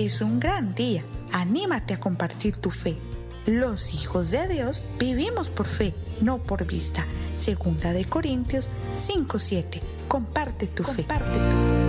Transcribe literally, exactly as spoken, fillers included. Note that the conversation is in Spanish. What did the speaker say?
es un gran día. Anímate a compartir tu fe. Los hijos de Dios vivimos por fe, no por vista. Segunda de Corintios cinco siete. Comparte tu fe. Comparte tu fe.